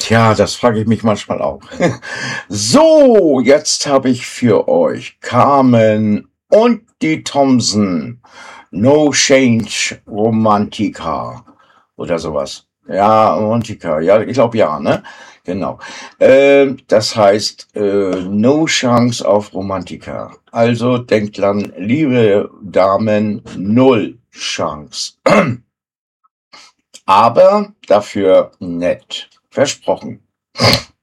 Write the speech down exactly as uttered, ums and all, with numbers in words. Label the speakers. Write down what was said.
Speaker 1: Tja, das frage ich mich manchmal auch. So, jetzt habe ich für euch Carmen und die Thompson. No Change Romantica oder sowas. Ja, Romantica. Ja, ich glaube ja, ne? Genau. Ähm, das heißt, äh, no Chance auf Romantica. Also denkt dran, liebe Damen, null Chance. Aber dafür nett. Versprochen.